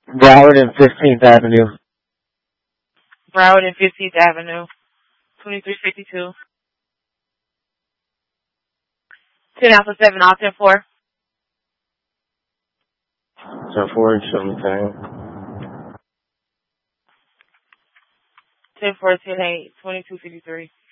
Broward and 15th Avenue. Broward and 15th Avenue. 2352. 10 Alpha 7, all 10-4. 10-4, show me time. 10-4, 10-8, 2253.